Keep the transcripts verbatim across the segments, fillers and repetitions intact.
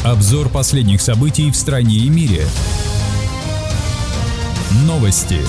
Обзор последних событий в стране и мире. Новости.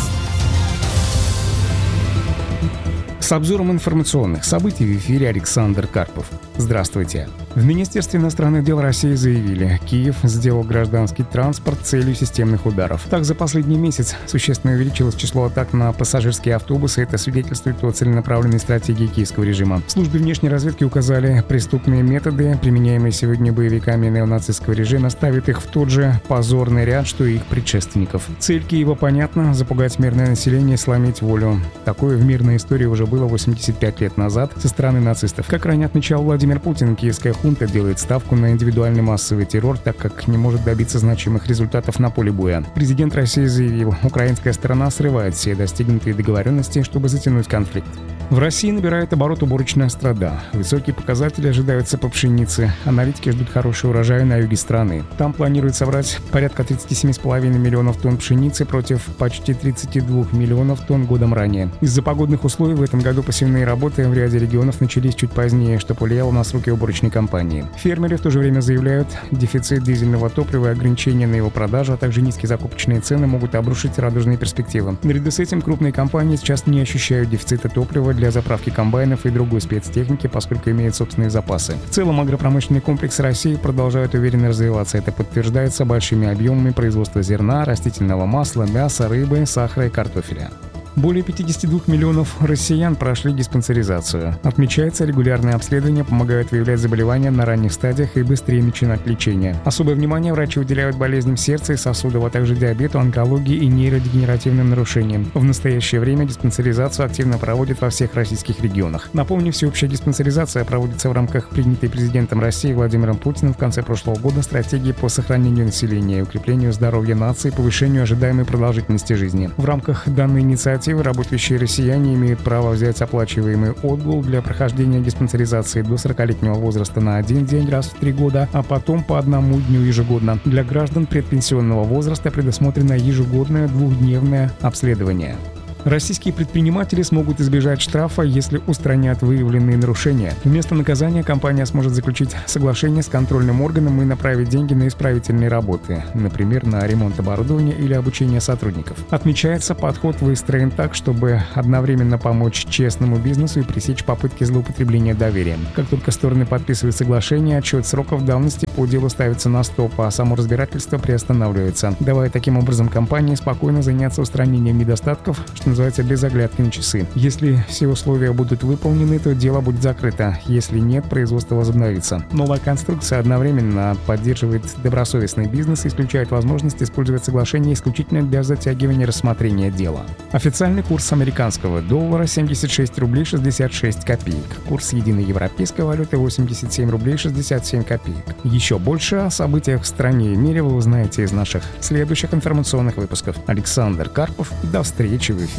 С обзором информационных событий в эфире Александр Карпов. Здравствуйте. В Министерстве иностранных дел России заявили, Киев сделал гражданский транспорт целью системных ударов. Так, за последний месяц существенно увеличилось число атак на пассажирские автобусы. Это свидетельствует о целенаправленной стратегии киевского режима. В службе внешней разведки указали, преступные методы, применяемые сегодня боевиками неонацистского режима, ставят их в тот же позорный ряд, что и их предшественников. Цель Киева понятна – запугать мирное население и сломить волю. Такое в мирной истории уже было восемьдесят пять лет назад со стороны нацистов. Как ранее отмечал Владимир Путин, киевская хунта делает ставку на индивидуальный массовый террор, так как не может добиться значимых результатов на поле боя. Президент России заявил, украинская сторона срывает все достигнутые договоренности, чтобы затянуть конфликт. В России набирает оборот уборочная страда. Высокие показатели ожидаются по пшенице. Аналитики ждут хороший урожай на юге страны. Там планируют собрать порядка тридцать семь целых пять десятых миллионов тонн пшеницы против почти тридцати двух миллионов тонн годом ранее. Из-за погодных условий в этом году посевные работы в ряде регионов начались чуть позднее, что повлияло на сроки уборочной кампании. Фермеры в то же время заявляют, дефицит дизельного топлива и ограничения на его продажу, а также низкие закупочные цены могут обрушить радужные перспективы. Наряду с этим крупные компании сейчас не ощущают дефицита топлива для заправки комбайнов и другой спецтехники, поскольку имеют собственные запасы. В целом, агропромышленный комплекс России продолжает уверенно развиваться. Это подтверждается большими объемами производства зерна, растительного масла, мяса, рыбы, сахара и картофеля. Более пятидесяти двух миллионов россиян прошли диспансеризацию. Отмечается, регулярные обследования помогают выявлять заболевания на ранних стадиях и быстрее начинать лечение. Особое внимание врачи уделяют болезням сердца и сосудов, а также диабету, онкологии и нейродегенеративным нарушениям. В настоящее время диспансеризацию активно проводят во всех российских регионах. Напомню, всеобщая диспансеризация проводится в рамках принятой президентом России Владимиром Путиным в конце прошлого года стратегии по сохранению населения, укреплению здоровья нации, повышению ожидаемой продолжительности жизни. В рамках данной инициативы работающие россияне имеют право взять оплачиваемый отгул для прохождения диспансеризации до сорокалетнего возраста на один день раз в три года, а потом по одному дню ежегодно. Для граждан предпенсионного возраста предусмотрено ежегодное двухдневное обследование. Российские предприниматели смогут избежать штрафа, если устранят выявленные нарушения. Вместо наказания компания сможет заключить соглашение с контрольным органом и направить деньги на исправительные работы, например, на ремонт оборудования или обучение сотрудников. Отмечается, подход выстроен так, чтобы одновременно помочь честному бизнесу и пресечь попытки злоупотребления доверием. Как только стороны подписывают соглашение, отсчет сроков давности по делу ставится на стоп, а само разбирательство приостанавливается, давая таким образом компании спокойно заняться устранением недостатков, что называется, без оглядки на часы. Если все условия будут выполнены, то дело будет закрыто. Если нет, производство возобновится. Новая конструкция одновременно поддерживает добросовестный бизнес и исключает возможность использовать соглашение исключительно для затягивания рассмотрения дела. Официальный курс американского доллара семьдесят шесть рублей шестьдесят шесть копеек. Курс единой европейской валюты восемьдесят семь рублей шестьдесят семь копеек. Еще больше о событиях в стране и мире вы узнаете из наших следующих информационных выпусков. Александр Карпов. До встречи в эфире.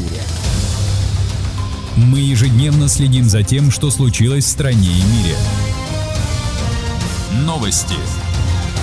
Мы ежедневно следим за тем, что случилось в стране и мире. Новости.